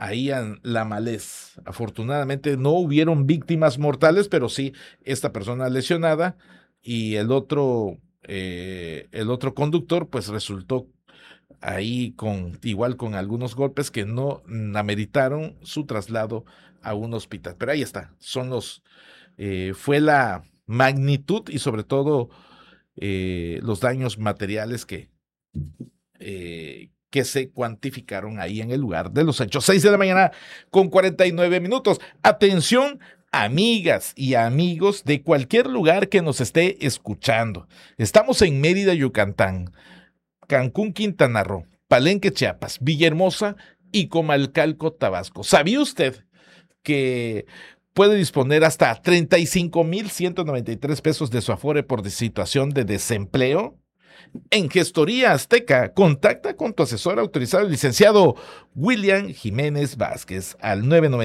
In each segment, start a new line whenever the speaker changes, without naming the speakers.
ahí en La Malez. Afortunadamente no hubieron víctimas mortales, pero sí esta persona lesionada y el otro conductor pues resultó ahí igual con algunos golpes que no ameritaron su traslado a un hospital. Pero ahí está, fue la magnitud y sobre todo los daños materiales que se cuantificaron ahí en el lugar de los hechos. 6 de la mañana con 49 minutos. Atención, amigas y amigos de cualquier lugar que nos esté escuchando. Estamos en Mérida, Yucatán, Cancún, Quintana Roo, Palenque, Chiapas, Villahermosa y Comalcalco, Tabasco. ¿Sabía usted que puede disponer hasta 35,193 pesos de su afore por situación de desempleo? En Gestoría Azteca, contacta con tu asesor autorizado, el licenciado William Jiménez Vázquez, al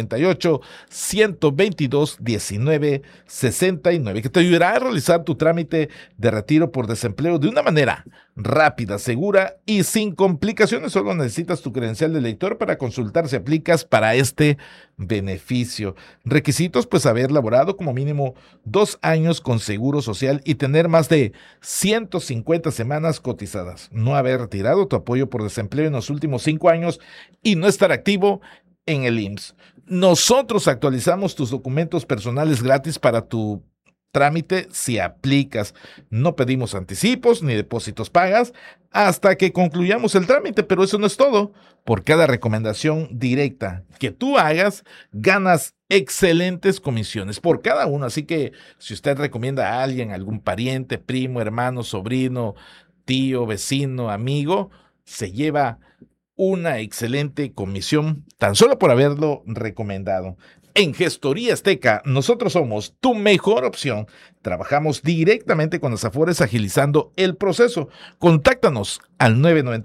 998-122-1969, que te ayudará a realizar tu trámite de retiro por desempleo de una manera rápida, segura y sin complicaciones. Solo necesitas tu credencial de lector para consultar si aplicas para este beneficio. Requisitos, pues haber laborado como mínimo 2 años con seguro social y tener más de 150 semanas cotizadas, no haber retirado tu apoyo por desempleo en los últimos 5 años y no estar activo en el IMSS. Nosotros actualizamos tus documentos personales gratis para tu trámite si aplicas. No pedimos anticipos ni depósitos, pagas hasta que concluyamos el trámite, pero eso no es todo. Por cada recomendación directa que tú hagas, ganas excelentes comisiones por cada uno. Así que si usted recomienda a alguien, algún pariente, primo, hermano, sobrino, tío, vecino, amigo, se lleva una excelente comisión tan solo por haberlo recomendado. En Gestoría Azteca, nosotros somos tu mejor opción. Trabajamos directamente con las afores agilizando el proceso. Contáctanos al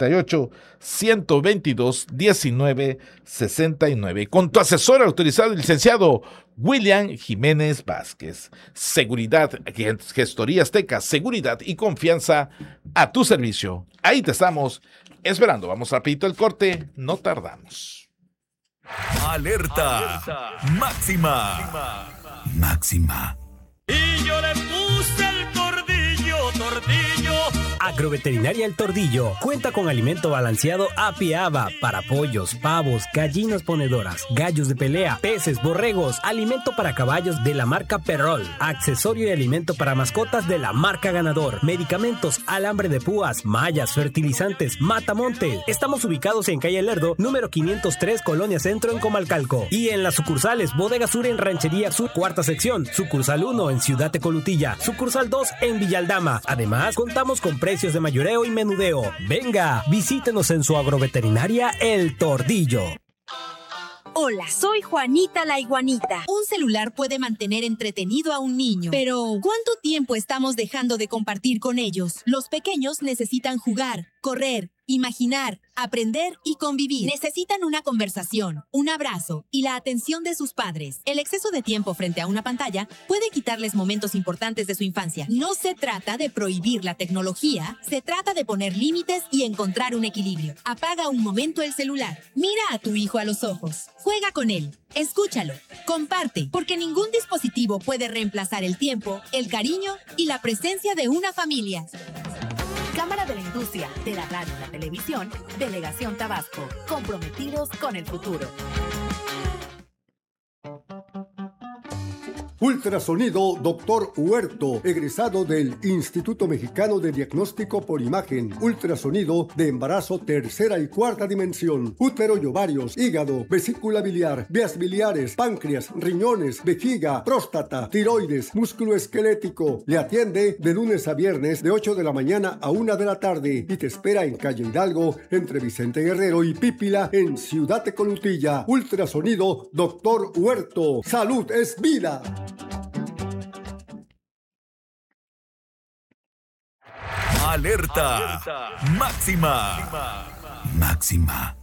998-122-1969 con tu asesor autorizado, el licenciado William Jiménez Vázquez. Seguridad, Gestoría Azteca, seguridad y confianza a tu servicio. Ahí te estamos esperando. Vamos rapidito el corte, no tardamos.
Alerta máxima.
Y yo le puse el tordillo.
Agroveterinaria El Tordillo cuenta con alimento balanceado API-ABA para pollos, pavos, gallinas ponedoras, gallos de pelea, peces, borregos, alimento para caballos de la marca Perrol, accesorio y alimento para mascotas de la marca Ganador, medicamentos, alambre de púas, mallas, fertilizantes, matamontes. Estamos ubicados en calle Lerdo, número 503, Colonia Centro, en Comalcalco. Y en las sucursales Bodega Sur en Ranchería Sur, cuarta sección, sucursal 1 en Ciudad Tecolutilla, sucursal 2 en Villaldama. Además, contamos con precios de mayoreo y menudeo. Venga, visítenos en su agroveterinaria El Tordillo.
Hola, soy Juanita la iguanita. Un celular puede mantener entretenido a un niño, pero ¿cuánto tiempo estamos dejando de compartir con ellos? Los pequeños necesitan jugar, correr, imaginar, aprender y convivir. Necesitan una conversación, un abrazo y la atención de sus padres. El exceso de tiempo frente a una pantalla puede quitarles momentos importantes de su infancia. No se trata de prohibir la tecnología, se trata de poner límites y encontrar un equilibrio. Apaga un momento el celular. Mira a tu hijo a los ojos. Juega con él. Escúchalo. Comparte, porque ningún dispositivo puede reemplazar el tiempo, el cariño y la presencia de una familia.
Cámara de la Industria, de la Radio y la Televisión, Delegación Tabasco, comprometidos con el futuro.
Ultrasonido Dr. Huerto, egresado del Instituto Mexicano de Diagnóstico por Imagen. Ultrasonido de embarazo tercera y cuarta dimensión. Útero y ovarios, hígado, vesícula biliar, vías biliares, páncreas, riñones, vejiga, próstata, tiroides, músculo esquelético. Le atiende de lunes a viernes de 8 de la mañana a 1 de la tarde y te espera en calle Hidalgo entre Vicente Guerrero y Pípila en Ciudad Tecolutilla. Ultrasonido Dr. Huerto. Salud es vida.
Alerta máxima.